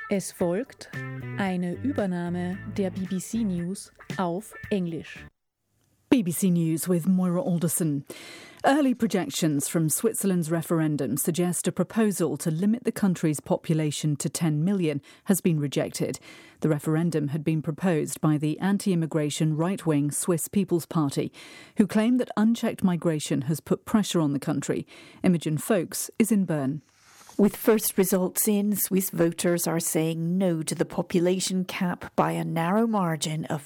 Es folgt eine Übernahme der BBC News auf Englisch. BBC News with Moira Alderson. Early projections from Switzerland's referendum suggest a proposal to limit the country's population to 10 million has been rejected. The referendum had been proposed by the anti-immigration right-wing Swiss People's Party, who claim that unchecked migration has put pressure on the country. Imogen Foulkes is in Bern. With first results in, Swiss voters are saying no to the population cap by a narrow margin of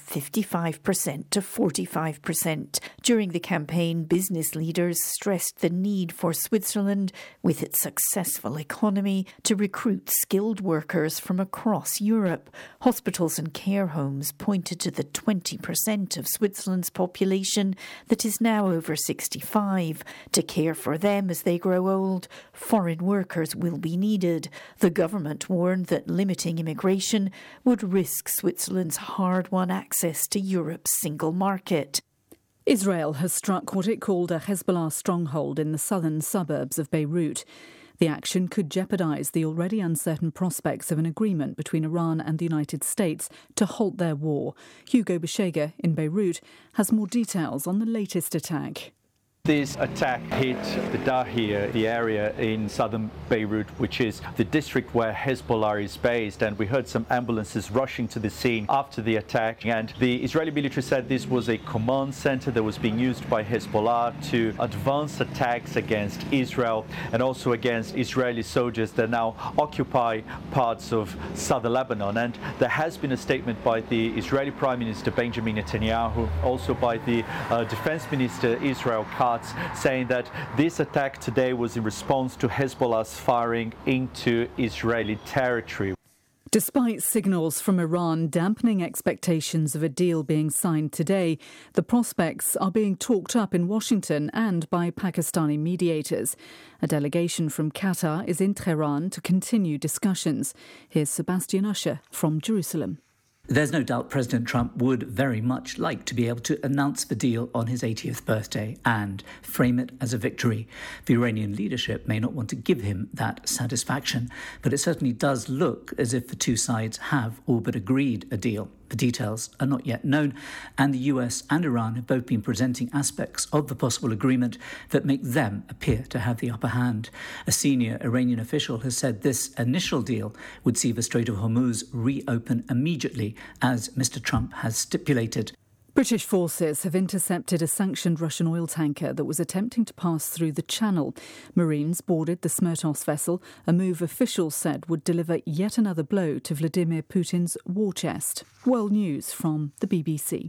55% to 45%. During the campaign, business leaders stressed the need for Switzerland, with its successful economy, to recruit skilled workers from across Europe. Hospitals and care homes pointed to the 20% of Switzerland's population that is now over 65. To care for them as they grow old, foreign workers will be needed. The government warned that limiting immigration would risk Switzerland's hard-won access to Europe's single market. Israel has struck what it called a Hezbollah stronghold in the southern suburbs of Beirut. The action could jeopardise the already uncertain prospects of an agreement between Iran and the United States to halt their war. Hugo Beshega in Beirut has more details on the latest attack. This attack hit the Dahir, the area in southern Beirut, which is the district where Hezbollah is based, and we heard some ambulances rushing to the scene after the attack. And the Israeli military said this was a command center that was being used by Hezbollah to advance attacks against Israel and also against Israeli soldiers that now occupy parts of southern Lebanon. And there has been a statement by the Israeli Prime Minister Benjamin Netanyahu, also by the Defense Minister Israel Katz, saying that this attack today was in response to Hezbollah's firing into Israeli territory. Despite signals from Iran dampening expectations of a deal being signed today, the prospects are being talked up in Washington and by Pakistani mediators. A delegation from Qatar is in Tehran to continue discussions. Here's Sebastian Usher from Jerusalem. There's no doubt President Trump would very much like to be able to announce the deal on his 80th birthday and frame it as a victory. The Iranian leadership may not want to give him that satisfaction, but it certainly does look as if the two sides have all but agreed a deal. The details are not yet known, and the US and Iran have both been presenting aspects of the possible agreement that make them appear to have the upper hand. A senior Iranian official has said this initial deal would see the Strait of Hormuz reopen immediately, as Mr. Trump has stipulated. British forces have intercepted a sanctioned Russian oil tanker that was attempting to pass through the Channel. Marines boarded the Smertos vessel, a move officials said would deliver yet another blow to Vladimir Putin's war chest. World News from the BBC.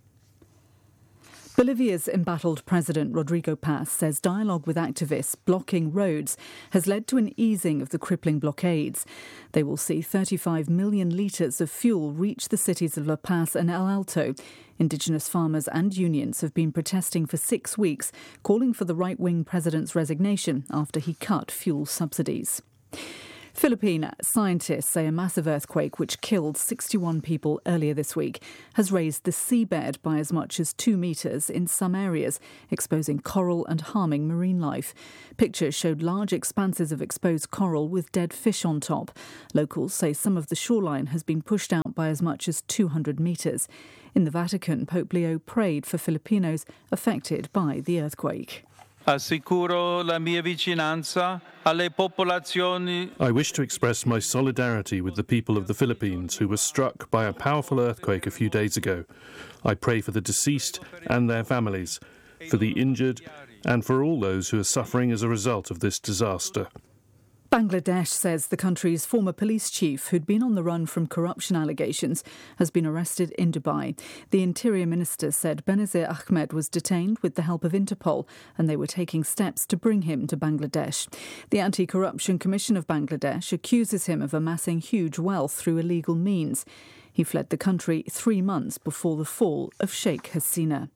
Bolivia's embattled President Rodrigo Paz says dialogue with activists blocking roads has led to an easing of the crippling blockades. They will see 35 million litres of fuel reach the cities of La Paz and El Alto. Indigenous farmers and unions have been protesting for 6 weeks, calling for the right-wing president's resignation after he cut fuel subsidies. Philippine scientists say a massive earthquake which killed 61 people earlier this week has raised the seabed by as much as 2 metres in some areas, exposing coral and harming marine life. Pictures showed large expanses of exposed coral with dead fish on top. Locals say some of the shoreline has been pushed out by as much as 200 metres. In the Vatican, Pope Leo prayed for Filipinos affected by the earthquake. Assicuro la mia vicinanza alle popolazioni. I wish to express my solidarity with the people of the Philippines who were struck by a powerful earthquake a few days ago. I pray for the deceased and their families, for the injured, and for all those who are suffering as a result of this disaster. Bangladesh says the country's former police chief, who'd been on the run from corruption allegations, has been arrested in Dubai. The Interior Minister said Benazir Ahmed was detained with the help of Interpol, and they were taking steps to bring him to Bangladesh. The Anti-Corruption Commission of Bangladesh accuses him of amassing huge wealth through illegal means. He fled the country 3 months before the fall of Sheikh Hasina.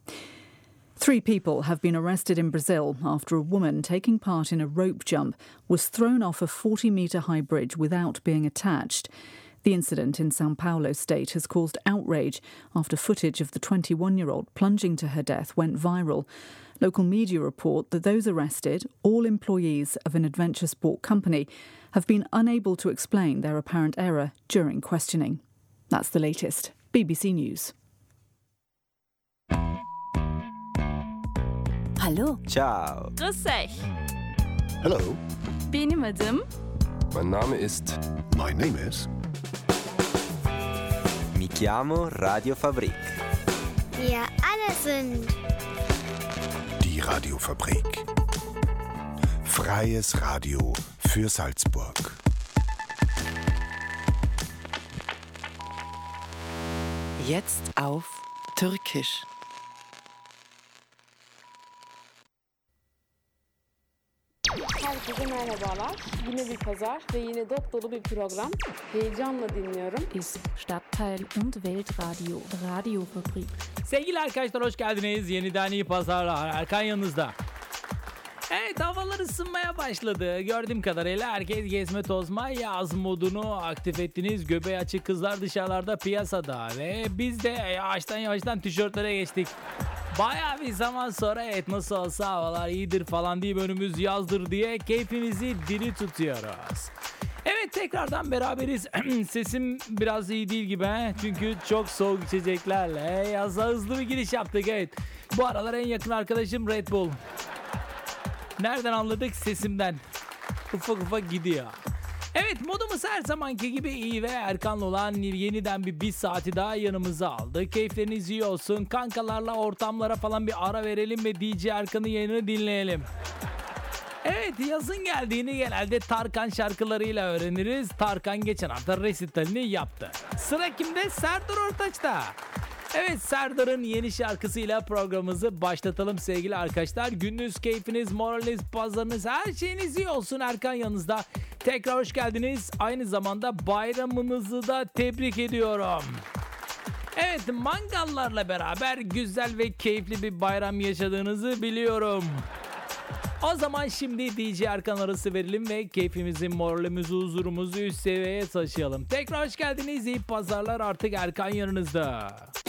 3 people have been arrested in Brazil after a woman taking part in a rope jump was thrown off a 40-metre high bridge without being attached. The incident in São Paulo state has caused outrage after footage of the 21-year-old plunging to her death went viral. Local media report that those arrested, all employees of an adventure sport company, have been unable to explain their apparent error during questioning. That's the latest. BBC News. Hallo. Ciao. Grüß euch. Hello. Benim adım. Mein Name ist... My name is... Mi chiamo Radio Fabrik. Wir alle sind... Die Radiofabrik. Freies Radio für Salzburg. Jetzt auf Türkisch. Herkese merhabalar. Yine bir pazar ve yine dop dolu bir program. Heyecanla dinliyorum. Ist Stadtteil und Weltradio, Radiofabrik. Sevgili arkadaşlar hoş geldiniz. Yeniden iyi pazarlar. Erkan yanınızda. Evet, havalar ısınmaya başladı. Gördüğüm kadarıyla herkes gezme tozma yaz modunu aktif ettiniz. Göbeği açık kızlar dışarılarda piyasada. Ve biz de yavaştan tişörtlere geçtik. Bayağı bir zaman sonra evet nasıl olsa havalar iyidir falan deyip önümüz yazdır diye keyfimizi diri tutuyoruz. Evet, tekrardan beraberiz. Sesim biraz iyi değil gibi he? Çünkü çok soğuk içeceklerle yaza hızlı bir giriş yaptık evet. Bu aralar en yakın arkadaşım Red Bull. Nereden anladık? Sesimden. Ufak gidiyor. Evet, modumuz her zamanki gibi iyi ve Erkan'la olan yeniden bir saati daha yanımıza aldı. Keyifleriniz iyi olsun. Kankalarla ortamlara falan bir ara verelim ve DJ Erkan'ın yayını dinleyelim. Evet, yazın geldiğini genelde Tarkan şarkılarıyla öğreniriz. Tarkan geçen hafta resitalini yaptı. Sıra kimde? Serdar Ortaç'ta. Evet, Serdar'ın yeni şarkısıyla programımızı başlatalım sevgili arkadaşlar. Gününüz, keyfiniz, moraliniz, pazarınız, her şeyiniz iyi olsun. Erkan yanınızda. Tekrar hoş geldiniz. Aynı zamanda bayramınızı da tebrik ediyorum. Evet, mangallarla beraber güzel ve keyifli bir bayram yaşadığınızı biliyorum. O zaman şimdi DJ Erkan arası verelim ve keyfimizi, moralimizi, huzurumuzu üst seviyeye taşıyalım. Tekrar hoş geldiniz. İyi pazarlar, artık Erkan yanınızda.